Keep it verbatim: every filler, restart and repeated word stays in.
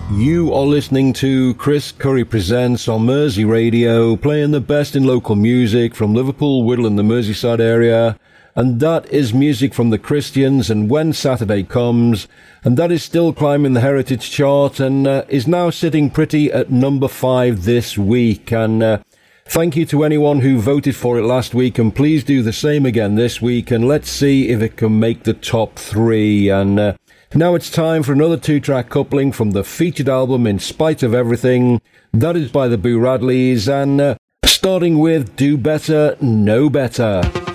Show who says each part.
Speaker 1: You are listening to Chris Curry Presents on Mersey Radio, playing the best in local music from Liverpool, Whittle and the Merseyside area. And that is music from the Christians and When Saturday Comes. And that is still climbing the Heritage chart and uh, is now sitting pretty at number five this week. And uh, thank you to anyone who voted for it last week, and please do the same again this week, and let's see if it can make the top three. And uh, now it's time for another two-track coupling from the featured album In Spite of Everything. That is by the Boo Radleys, and uh, starting with Do Better, Know Better.